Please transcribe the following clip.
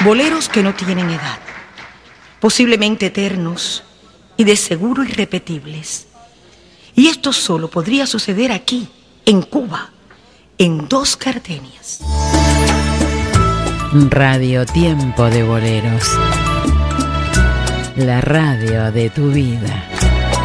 Boleros que no tienen edad, posiblemente eternos y de seguro irrepetibles. Y esto solo podría suceder aquí, en Cuba, en Dos Gardenias. Radio Tiempo de Boleros. La radio de tu vida.